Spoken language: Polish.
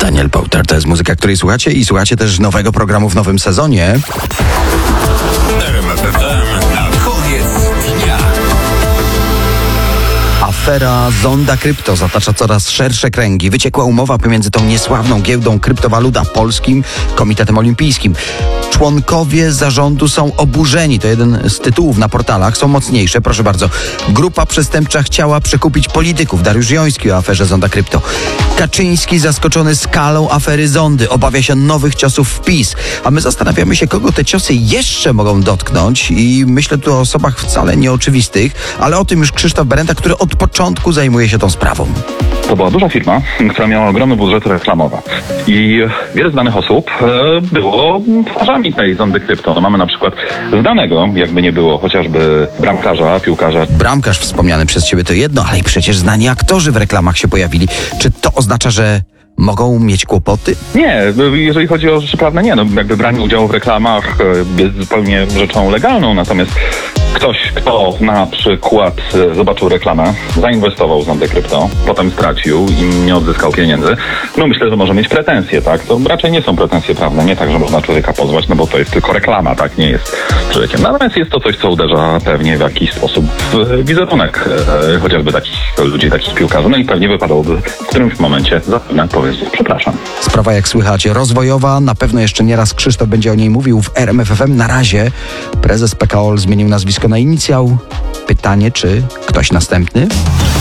Daniel Powter, to jest muzyka, której słuchacie i słuchacie też nowego programu w nowym sezonie. RMF FM na koniec dnia. Afera Zonda Krypto zatacza coraz szersze kręgi. Wyciekła umowa pomiędzy tą niesławną giełdą kryptowalut a Polskim Komitetem Olimpijskim. Członkowie zarządu są oburzeni. To jeden z tytułów na portalach. Są mocniejsze. Proszę bardzo. Grupa przestępcza chciała przekupić polityków. Dariusz Joński o aferze Zonda Krypto. Kaczyński zaskoczony skalą afery Zondy. Obawia się nowych ciosów w PiS. A my zastanawiamy się, kogo te ciosy jeszcze mogą dotknąć. I myślę tu o osobach wcale nieoczywistych, ale o tym już Krzysztof Berenta, który od początku zajmuje się tą sprawą. To była duża firma, która miała ogromne budżety reklamowe i wiele znanych osób było twarzami tej Zondy Krypto. No, mamy na przykład znanego, jakby nie było, chociażby bramkarza, piłkarza. Bramkarz wspomniany przez ciebie to jedno, ale i przecież znani aktorzy w reklamach się pojawili. Czy to oznacza, że mogą mieć kłopoty? Nie, jeżeli chodzi o rzeczy prawne, nie. No, jakby branie udziału w reklamach jest zupełnie rzeczą legalną, natomiast ktoś, kto na przykład zobaczył reklamę, zainwestował w Zondę Krypto, potem stracił i nie odzyskał pieniędzy, no myślę, że może mieć pretensje, tak? To raczej nie są pretensje prawne, nie tak, że można człowieka pozwać, no bo to jest tylko reklama, tak? Nie jest człowiekiem. Natomiast jest to coś, co uderza pewnie w jakiś sposób w wizerunek chociażby takich ludzi, takich piłkarzy, no i pewnie wypadałoby w którymś momencie zapewne powiedzieć przepraszam. Sprawa, jak słychać, rozwojowa. Na pewno jeszcze nieraz Krzysztof będzie o niej mówił w RMF FM. Na razie prezes PKO zmienił nazwisko na inicjał. Pytanie, czy ktoś następny?